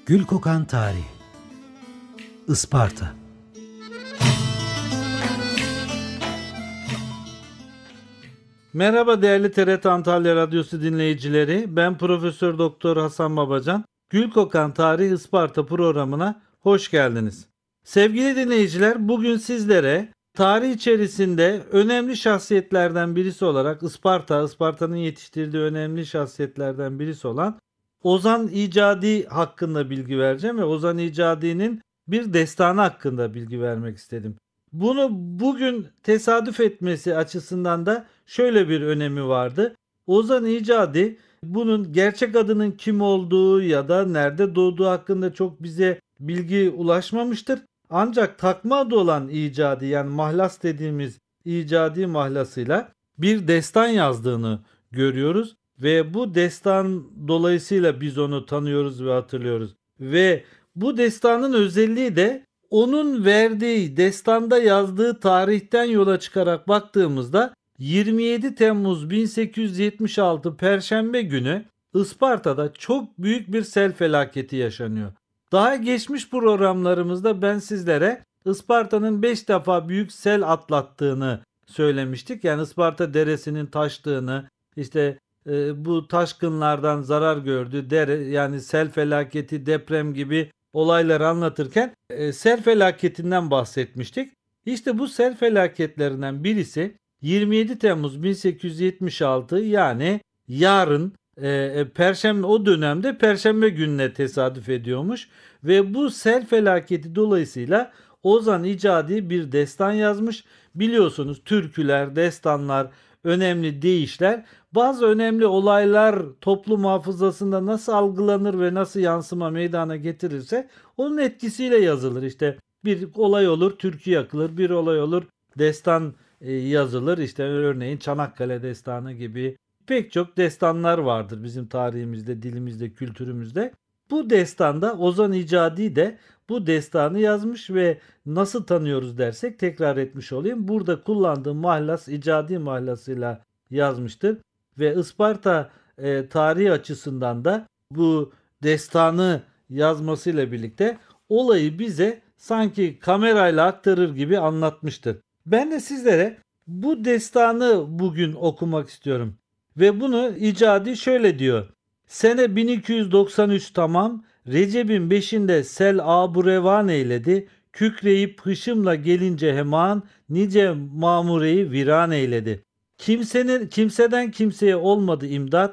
Gül kokan tarih. Isparta. Merhaba değerli TRT Antalya Radyosu dinleyicileri. Ben Profesör Doktor Hasan Babacan. Gül Kokan Tarih Isparta programına hoş geldiniz. Sevgili dinleyiciler, bugün sizlere tarih içerisinde önemli şahsiyetlerden birisi olarak Isparta'nın yetiştirdiği önemli şahsiyetlerden birisi olan Ozan İcadi hakkında bilgi vereceğim ve Ozan İcadi'nin bir destanı hakkında bilgi vermek istedim. Bunu bugün tesadüf etmesi açısından da şöyle bir önemi vardı. Ozan İcadi bunun gerçek adının kim olduğu ya da nerede doğduğu hakkında çok bize bilgi ulaşmamıştır. Ancak takma adı olan İcadi, yani mahlas dediğimiz İcadi mahlasıyla bir destan yazdığını görüyoruz. Ve bu destan dolayısıyla biz onu tanıyoruz ve hatırlıyoruz. Ve bu destanın özelliği de onun verdiği, destanda yazdığı tarihten yola çıkarak baktığımızda 27 Temmuz 1876 Perşembe günü Isparta'da çok büyük bir sel felaketi yaşanıyor. Daha geçmiş programlarımızda ben sizlere Isparta'nın 5 defa büyük sel atlattığını söylemiştik. Yani Isparta Deresi'nin taştığını, işte bu taşkınlardan zarar gördü, yani sel felaketi, deprem gibi olayları anlatırken sel felaketinden bahsetmiştik. İşte bu sel felaketlerinden birisi 27 Temmuz 1876, yani yarın Perşembe, o dönemde Perşembe gününe tesadüf ediyormuş ve bu sel felaketi dolayısıyla Ozan İcadi bir destan yazmış. Biliyorsunuz türküler, destanlar, önemli deyişler, bazı önemli olaylar toplum hafızasında nasıl algılanır ve nasıl yansıma meydana getirirse onun etkisiyle yazılır. İşte bir olay olur, türkü yakılır, bir olay olur, destan yazılır. İşte örneğin Çanakkale Destanı gibi pek çok destanlar vardır bizim tarihimizde, dilimizde, kültürümüzde. Bu destanda Ozan İcadi de bu destanı yazmış ve nasıl tanıyoruz dersek tekrar etmiş olayım. Burada kullandığım mahlas İcadi mahlasıyla yazmıştır ve Isparta tarihi açısından da bu destanı yazmasıyla birlikte olayı bize sanki kamerayla aktarır gibi anlatmıştır. Ben de sizlere bu destanı bugün okumak istiyorum. Ve bunu İcadi şöyle diyor. Sene 1293 tamam, Recep'in 5'inde sel abu revan eyledi. Kükreyip hışımla gelince hemen nice mamureyi viran eyledi. Kimseden kimseye olmadı imdat.